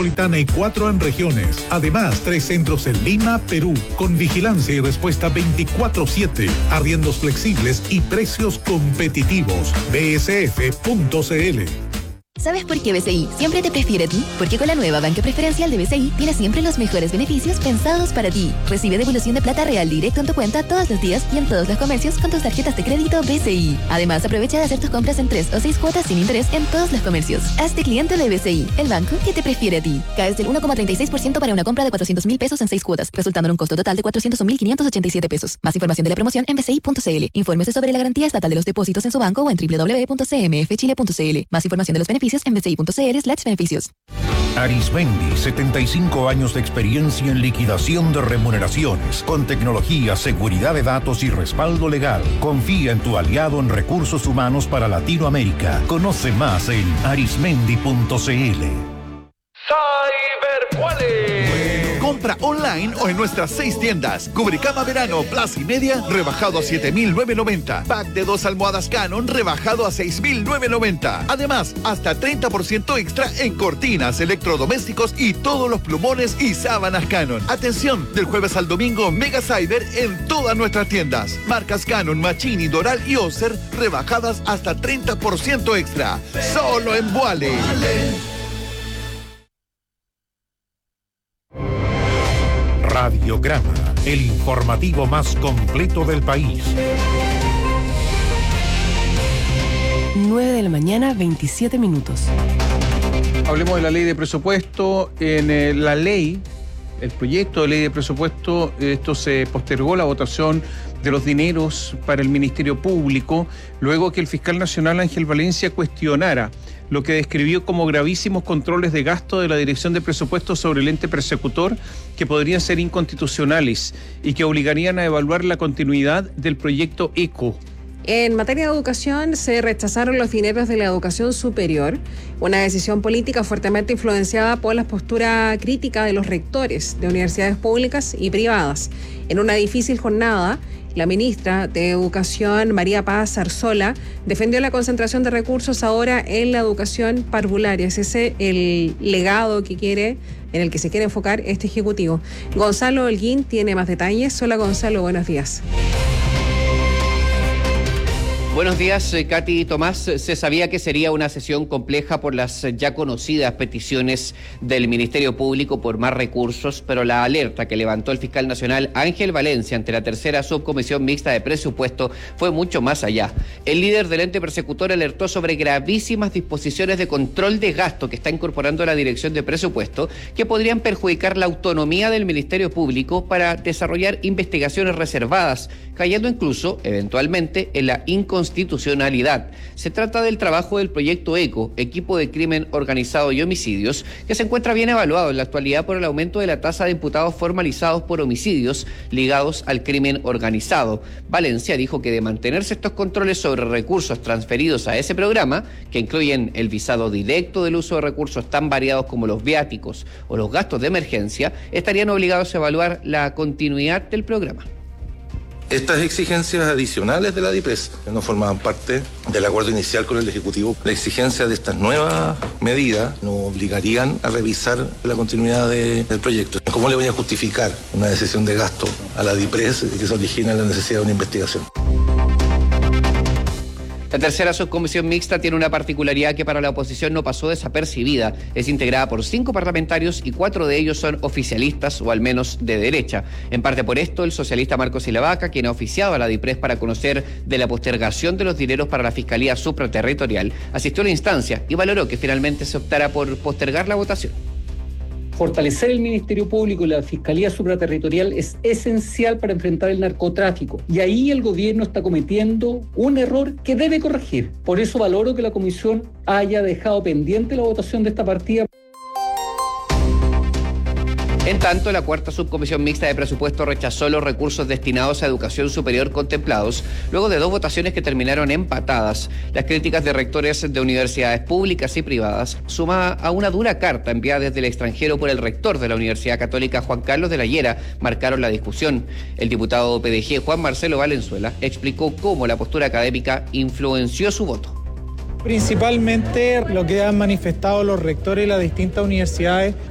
metropolitana y 4 en regiones. Además, 3 centros en Lima, Perú, con vigilancia y respuesta 24/7, arriendos flexibles y precios competitivos. bsf.cl. ¿Sabes por qué BCI siempre te prefiere a ti? Porque con la nueva banca preferencial de BCI tienes siempre los mejores beneficios pensados para ti. Recibe devolución de plata real directo en tu cuenta todos los días y en todos los comercios con tus tarjetas de crédito BCI. Además, aprovecha de hacer tus compras en 3 o 6 cuotas sin interés en todos los comercios. Hazte cliente de BCI, el banco que te prefiere a ti. Caes del 1,36% para una compra de 400.000 pesos en 6 cuotas, resultando en un costo total de 401.587 pesos. Más información de la promoción en bci.cl. Infórmese sobre la garantía estatal de los depósitos en su banco o en www.cmfchile.cl. Más información de los beneficios en bci.cl/beneficios. Arismendi, 75 años de experiencia en liquidación de remuneraciones, con tecnología, seguridad de datos y respaldo legal. Confía en tu aliado en recursos humanos para Latinoamérica. Conoce más en arismendi.cl. Cyberquality. Compra online o en nuestras 6 tiendas. Cubrecama verano, Plaza y Media, rebajado a 7.990. Pack de 2 almohadas Canon, rebajado a 6.990. Además, hasta 30% extra en cortinas, electrodomésticos y todos los plumones y sábanas Canon. Atención, del jueves al domingo, Mega Cyber en todas nuestras tiendas. Marcas Canon, Machini, Doral y Oster, rebajadas hasta 30% extra. Solo en Vuale. Radiograma, el informativo más completo del país. 9 de la mañana, 27 minutos. Hablemos de la ley de presupuesto. En el proyecto de ley de presupuesto, esto se postergó la votación de los dineros para el Ministerio Público, luego que el fiscal nacional Ángel Valencia cuestionara lo que describió como gravísimos controles de gasto de la Dirección de Presupuestos sobre el ente persecutor, que podrían ser inconstitucionales y que obligarían a evaluar la continuidad del proyecto ECO. En materia de educación, se rechazaron los dineros de la educación superior, una decisión política fuertemente influenciada por la postura crítica de los rectores de universidades públicas y privadas. En una difícil jornada, la ministra de Educación, María Paz Arzola, defendió la concentración de recursos ahora en la educación parvularia. Es ese el legado en el que se quiere enfocar este Ejecutivo. Gonzalo Holguín tiene más detalles. Hola Gonzalo, buenos días. Buenos días, Katy y Tomás. Se sabía que sería una sesión compleja por las ya conocidas peticiones del Ministerio Público por más recursos, pero la alerta que levantó el fiscal nacional Ángel Valencia ante la tercera subcomisión mixta de presupuesto fue mucho más allá. El líder del ente persecutor alertó sobre gravísimas disposiciones de control de gasto que está incorporando la Dirección de Presupuesto, que podrían perjudicar la autonomía del Ministerio Público para desarrollar investigaciones reservadas, cayendo incluso, eventualmente, en la inconstitucionalidad. Se trata del trabajo del proyecto ECO, Equipo de Crimen Organizado y Homicidios, que se encuentra bien evaluado en la actualidad por el aumento de la tasa de imputados formalizados por homicidios ligados al crimen organizado. Valencia dijo que de mantenerse estos controles sobre recursos transferidos a ese programa, que incluyen el visado directo del uso de recursos tan variados como los viáticos o los gastos de emergencia, estarían obligados a evaluar la continuidad del programa. Estas exigencias adicionales de la DIPRES no formaban parte del acuerdo inicial con el Ejecutivo. La exigencia de estas nuevas medidas nos obligarían a revisar la continuidad del proyecto. ¿Cómo le voy a justificar una decisión de gasto a la DIPRES que se origina en la necesidad de una investigación? La tercera subcomisión mixta tiene una particularidad que para la oposición no pasó desapercibida. Es integrada por 5 parlamentarios y 4 de ellos son oficialistas o al menos de derecha. En parte por esto, el socialista Marcos Silavaca, quien ha oficiado a la DIPRES para conocer de la postergación de los dineros para la Fiscalía Supraterritorial, asistió a la instancia y valoró que finalmente se optara por postergar la votación. Fortalecer el Ministerio Público y la Fiscalía Supraterritorial es esencial para enfrentar el narcotráfico. Y ahí el gobierno está cometiendo un error que debe corregir. Por eso valoro que la comisión haya dejado pendiente la votación de esta partida. En tanto, la cuarta subcomisión mixta de presupuesto rechazó los recursos destinados a educación superior contemplados, luego de 2 votaciones que terminaron empatadas. Las críticas de rectores de universidades públicas y privadas, sumada a una dura carta enviada desde el extranjero por el rector de la Universidad Católica Juan Carlos de la Llera, marcaron la discusión. El diputado PDG Juan Marcelo Valenzuela explicó cómo la postura académica influenció su voto. Principalmente lo que han manifestado los rectores de las distintas universidades